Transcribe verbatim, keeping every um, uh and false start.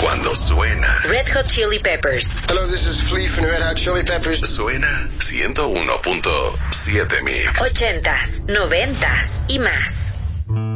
cuando suena Red Hot Chili Peppers. Hello, this is Flea from Red Hot Chili Peppers. Suena ciento uno punto siete Mix. Ochentas, noventas y más.